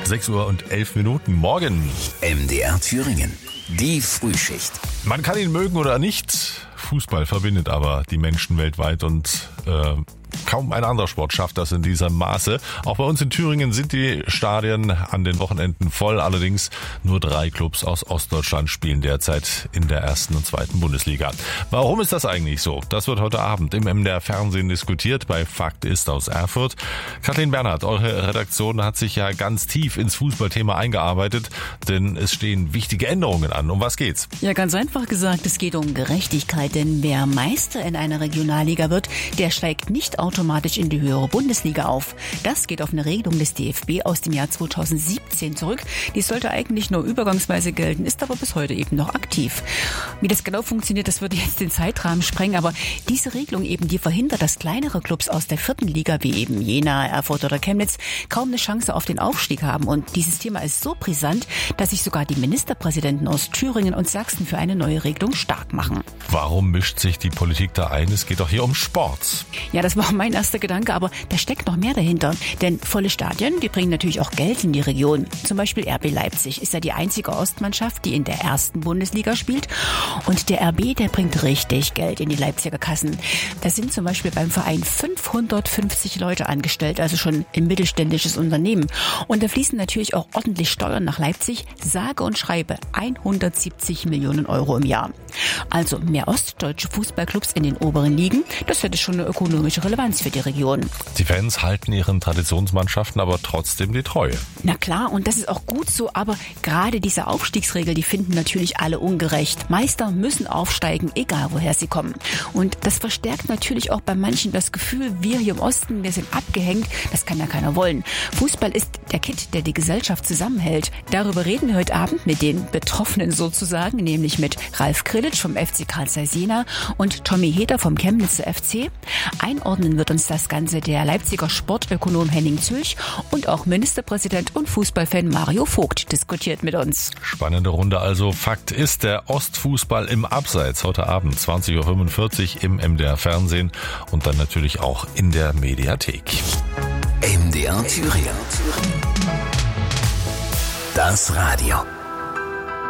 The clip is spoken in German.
6:11 Uhr. Morgen. MDR Thüringen. Die Frühschicht. Man kann ihn mögen oder nicht. Fußball verbindet aber die Menschen weltweit und kaum ein anderer Sport schafft das in diesem Maße. Auch bei uns in Thüringen sind die Stadien an den Wochenenden voll. Allerdings nur 3 Clubs aus Ostdeutschland spielen derzeit in der 1. und 2. Bundesliga. Warum ist das eigentlich so? Das wird heute Abend im MDR Fernsehen diskutiert bei Fakt ist aus Erfurt. Kathleen Bernhard, eure Redaktion hat sich ja ganz tief ins Fußballthema eingearbeitet, denn es stehen wichtige Änderungen an. Um was geht's? Ja, ganz einfach gesagt, es geht um Gerechtigkeit, denn wer Meister in einer Regionalliga wird, der steigt nicht automatisch in die höhere Bundesliga auf. Das geht auf eine Regelung des DFB aus dem Jahr 2017 zurück. Die sollte eigentlich nur übergangsweise gelten, ist aber bis heute eben noch aktiv. Wie das genau funktioniert, das würde jetzt den Zeitrahmen sprengen, aber diese Regelung eben, die verhindert, dass kleinere Clubs aus der 4. Liga wie eben Jena, Erfurt oder Chemnitz kaum eine Chance auf den Aufstieg haben. Und dieses Thema ist so brisant, dass sich sogar die Ministerpräsidenten aus Thüringen und Sachsen für eine neue Regelung stark machen. Warum mischt sich die Politik da ein? Es geht doch hier um Sport. Ja, das war mein erster Gedanke, aber da steckt noch mehr dahinter. Denn volle Stadien, die bringen natürlich auch Geld in die Region. Zum Beispiel RB Leipzig ist ja die einzige Ostmannschaft, die in der 1. Bundesliga spielt. Und der RB, der bringt richtig Geld in die Leipziger Kassen. Da sind zum Beispiel beim Verein 550 Leute angestellt, also schon ein mittelständisches Unternehmen. Und da fließen natürlich auch ordentlich Steuern nach Leipzig, sage und schreibe 170 Millionen Euro im Jahr. Also mehr ostdeutsche Fußballclubs in den oberen Ligen, das hätte schon eine ökonomische Relevanz für die Region. Die Fans halten ihren Traditionsmannschaften aber trotzdem die Treue. Na klar, und das ist auch gut so, aber gerade diese Aufstiegsregel, die finden natürlich alle ungerecht. Meister müssen aufsteigen, egal woher sie kommen. Und das verstärkt natürlich auch bei manchen das Gefühl, wir hier im Osten, wir sind abgehängt, das kann ja keiner wollen. Fußball ist der Kitt, der die Gesellschaft zusammenhält. Darüber reden wir heute Abend mit den Betroffenen sozusagen, nämlich mit Ralf Krillitsch vom FC Carl Zeiss Jena und Tommy Heder vom Chemnitzer FC. Einordnen wird uns das Ganze der Leipziger Sportökonom Henning Zülch und auch Ministerpräsident und Fußballfan Mario Vogt diskutiert mit uns. Spannende Runde also. Fakt ist, der Ostfußball im Abseits heute Abend 20:45 Uhr im MDR Fernsehen und dann natürlich auch in der Mediathek. MDR Thüringen. Das Radio.